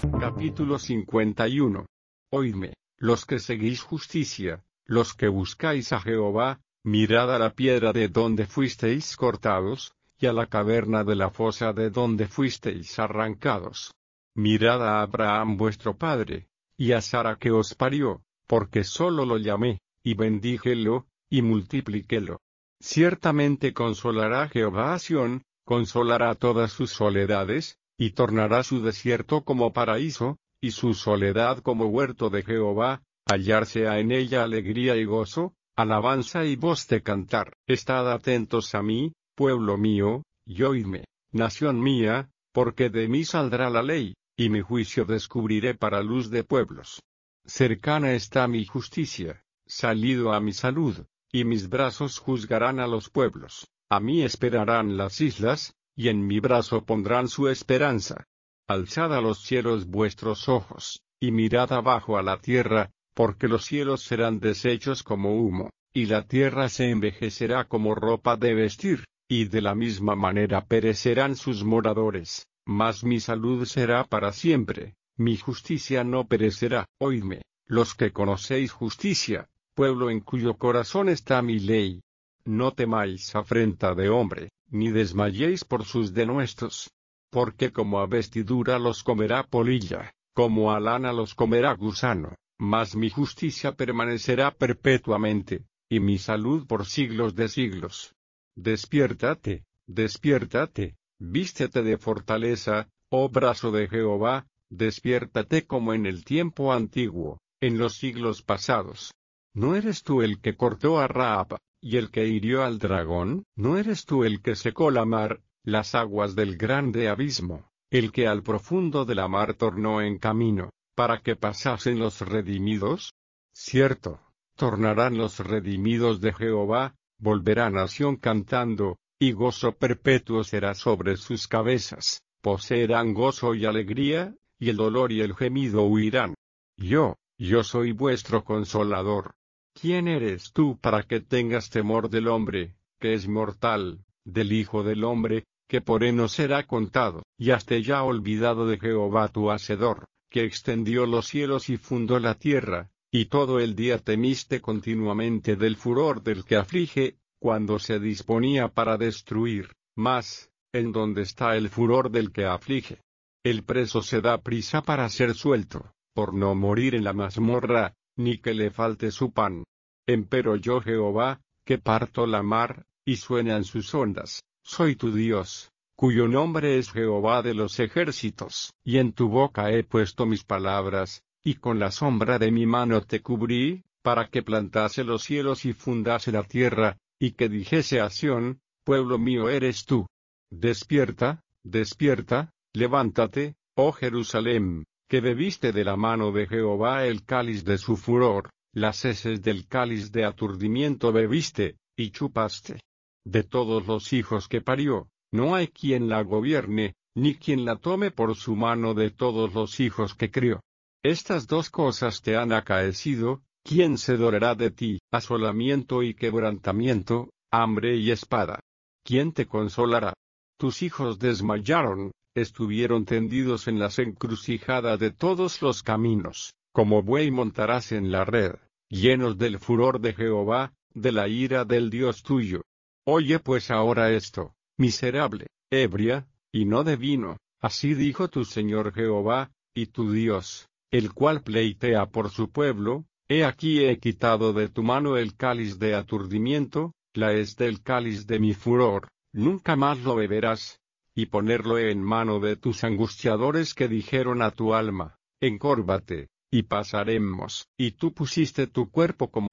Capítulo 51. Oídme, los que seguís justicia, los que buscáis a Jehová, mirad a la piedra de donde fuisteis cortados, y a la caverna de la fosa de donde fuisteis arrancados. Mirad a Abraham vuestro padre, y a Sara que os parió, porque solo lo llamé, y bendíjelo, y multipliquélo. Ciertamente consolará Jehová a Sión, consolará todas sus soledades, y tornará su desierto como paraíso, y su soledad como huerto de Jehová, hallarse en ella alegría y gozo, alabanza y voz de cantar. Estad atentos a mí, pueblo mío, y oídme, nación mía, porque de mí saldrá la ley, y mi juicio descubriré para luz de pueblos. Cercana está mi justicia, salido a mi salud, y mis brazos juzgarán a los pueblos. A mí esperarán las islas, y en mi brazo pondrán su esperanza. Alzad a los cielos vuestros ojos, y mirad abajo a la tierra, porque los cielos serán deshechos como humo, y la tierra se envejecerá como ropa de vestir, y de la misma manera perecerán sus moradores, mas mi salud será para siempre, mi justicia no perecerá. Oídme, los que conocéis justicia, pueblo en cuyo corazón está mi ley. No temáis afrenta de hombre, ni desmayéis por sus denuestos. Porque como a vestidura los comerá polilla, como a lana los comerá gusano, mas mi justicia permanecerá perpetuamente, y mi salud por siglos de siglos. Despiértate, despiértate, vístete de fortaleza, oh brazo de Jehová, despiértate como en el tiempo antiguo, en los siglos pasados. ¿No eres tú el que cortó a Rahab, y el que hirió al dragón? ¿No eres tú el que secó la mar, las aguas del grande abismo, el que al profundo de la mar tornó en camino, para que pasasen los redimidos? Cierto, tornarán los redimidos de Jehová, volverá nación cantando, y gozo perpetuo será sobre sus cabezas, poseerán gozo y alegría, y el dolor y el gemido huirán. Yo soy vuestro consolador. ¿Quién eres tú para que tengas temor del hombre, que es mortal, del Hijo del hombre, que por heno será contado? Y has ya olvidado de Jehová tu Hacedor, que extendió los cielos y fundó la tierra, y todo el día temiste continuamente del furor del que aflige, cuando se disponía para destruir. Mas, ¿en dónde está el furor del que aflige? El preso se da prisa para ser suelto, por no morir en la mazmorra, ni que le falte su pan. Empero yo Jehová, que parto la mar, y suenan sus ondas, soy tu Dios, cuyo nombre es Jehová de los ejércitos. Y en tu boca he puesto mis palabras, y con la sombra de mi mano te cubrí, para que plantase los cielos y fundase la tierra, y que dijese a Sión, pueblo mío eres tú. Despierta, despierta, levántate, oh Jerusalem, que bebiste de la mano de Jehová el cáliz de su furor, las heces del cáliz de aturdimiento bebiste, y chupaste. De todos los hijos que parió, no hay quien la gobierne, ni quien la tome por su mano de todos los hijos que crió. Estas dos cosas te han acaecido, ¿quién se dolerá de ti? Asolamiento y quebrantamiento, hambre y espada. ¿Quién te consolará? Tus hijos desmayaron, estuvieron tendidos en las encrucijadas de todos los caminos, como buey montarás en la red, llenos del furor de Jehová, de la ira del Dios tuyo. Oye pues ahora esto, miserable, ebria, y no de vino, así dijo tu Señor Jehová, y tu Dios, el cual pleitea por su pueblo, he aquí he quitado de tu mano el cáliz de aturdimiento, la hez del cáliz de mi furor, nunca más lo beberás, y ponerlo en mano de tus angustiadores que dijeron a tu alma, encórvate, y pasaremos. Y tú pusiste tu cuerpo como